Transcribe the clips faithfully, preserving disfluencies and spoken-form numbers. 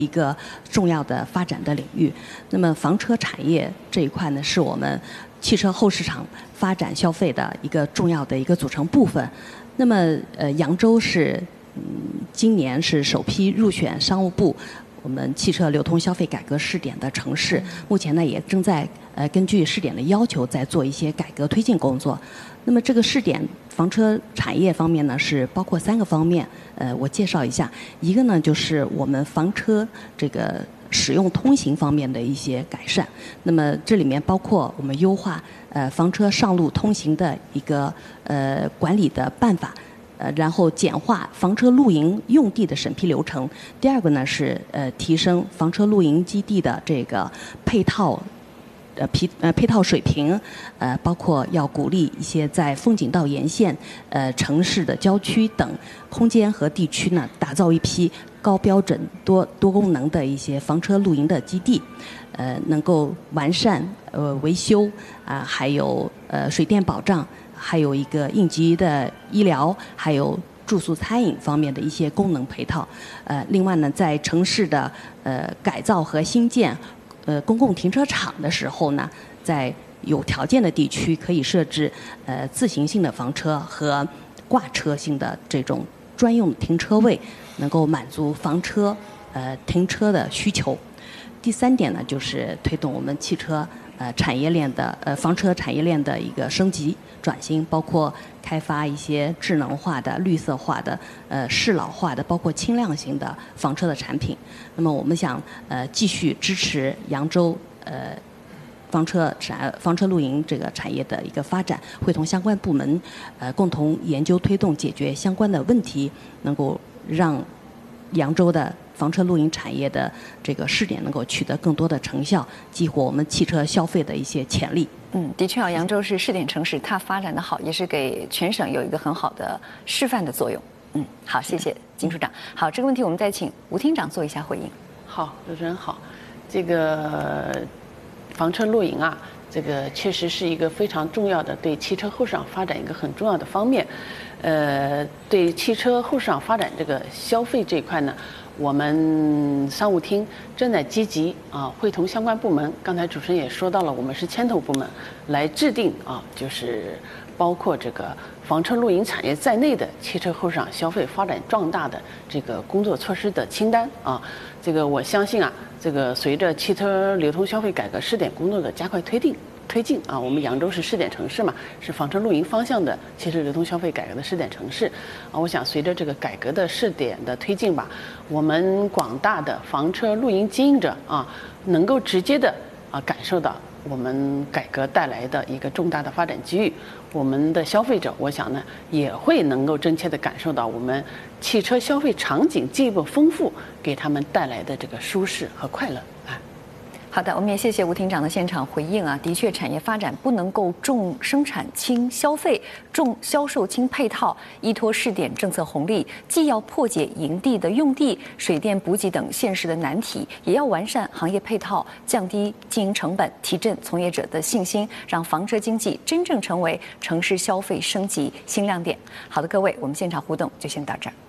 一个重要的发展的领域。那么房车产业这一块呢，是我们汽车后市场发展消费的一个重要的一个组成部分。那么呃，扬州是嗯今年是首批入选商务部我们汽车流通消费改革试点的城市，目前呢也正在呃根据试点的要求在做一些改革推进工作。那么这个试点房车产业方面呢，是包括三个方面，呃，我介绍一下。一个呢就是我们房车这个使用通行方面的一些改善。那么这里面包括我们优化呃房车上路通行的一个呃管理的办法。呃，然后简化房车露营用地的审批流程。第二个呢是呃提升房车露营基地的这个配套，呃皮呃配套水平，呃包括要鼓励一些在风景道沿线、呃城市的郊区等空间和地区呢，打造一批高标准多多功能的一些房车露营的基地，呃能够完善呃维修啊、呃，还有呃水电保障。还有一个应急的医疗，还有住宿餐饮方面的一些功能配套。呃，另外呢，在城市的呃改造和新建呃公共停车场的时候呢，在有条件的地区可以设置呃自行性的房车和挂车性的这种专用停车位，能够满足房车呃停车的需求。第三点呢，就是推动我们汽车呃产业链的呃房车产业链的一个升级转型，包括开发一些智能化的、绿色化的、呃适老化的，包括轻量型的房车的产品。那么我们想呃继续支持扬州呃房车产房车露营这个产业的一个发展，会同相关部门呃共同研究推动解决相关的问题，能够让扬州的房车露营产业的这个试点能够取得更多的成效，激活我们汽车消费的一些潜力。 嗯，的确啊，扬州是试点城市，它发展的好，也是给全省有一个很好的示范的作用。嗯，好，谢谢金处长。好，这个问题我们再请吴厅长做一下回应。 好，主持人好。这个房车露营啊，这个确实是一个非常重要的对汽车后市场发展一个很重要的方面。呃，对汽车后市场发展这个消费这一块呢，我们商务厅正在积极啊，会同相关部门，刚才主持人也说到了，我们是牵头部门，来制定啊，就是包括这个房车露营产业在内的汽车后市场消费发展壮大的这个工作措施的清单啊。这个我相信啊，这个随着汽车流通消费改革试点工作的加快推进。推进啊，我们扬州是试点城市嘛，是房车露营方向的汽车流通消费改革的试点城市啊。我想随着这个改革的试点的推进吧，我们广大的房车露营经营者啊，能够直接的啊感受到我们改革带来的一个重大的发展机遇。我们的消费者，我想呢，也会能够真切的感受到我们汽车消费场景进一步丰富给他们带来的这个舒适和快乐啊。 好的，我们也谢谢吴厅长的现场回应啊。的确，产业发展不能够重生产轻消费，重销售轻配套，依托试点政策红利，既要破解营地的用地、水电补给等现实的难题，也要完善行业配套，降低经营成本，提振从业者的信心，让房车经济真正成为城市消费升级新亮点。好的，各位，我们现场互动就先到这儿。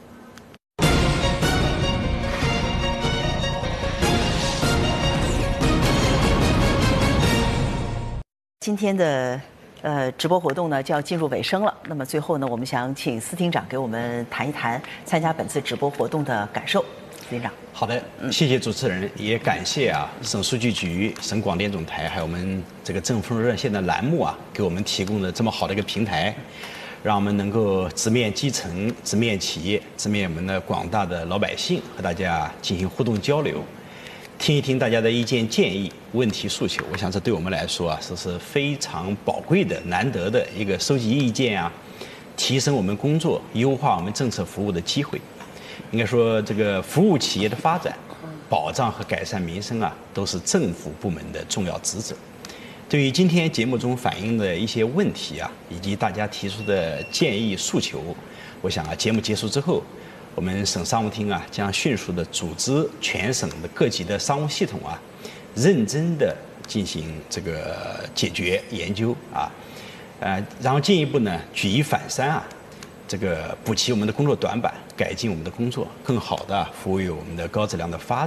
今天的呃直播活动呢就要进入尾声了。那么最后呢，我们想请司厅长给我们谈一谈参加本次直播活动的感受。司厅长， 好的，谢谢主持人，也感谢啊省数据局、省广电总台，还有我们这个政风热线的栏目啊，给我们提供了这么好的一个平台，让我们能够直面基层、直面企业、直面我们的广大的老百姓，和大家进行互动交流。听一听大家的意见建议、问题诉求，我想这对我们来说啊，这是非常宝贵的、难得的一个收集意见啊，提升我们工作、优化我们政策服务的机会。应该说，这个服务企业的发展、保障和改善民生啊，都是政府部门的重要职责。对于今天节目中反映的一些问题啊，以及大家提出的建议诉求，我想啊，节目结束之后，我们省商务厅啊，将迅速的组织全省的各级的商务系统啊，认真的进行这个解决研究啊，呃，然后进一步呢，举一反三啊，这个补齐我们的工作短板，改进我们的工作，更好的服务于我们的高质量的发展。